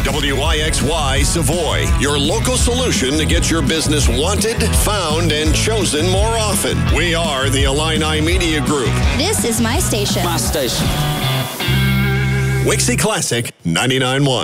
WIXY Savoy, your local solution to get your business wanted, found, and chosen more often. We are the Illini Media Group. This is my station. My station. Wixie Classic 99.1.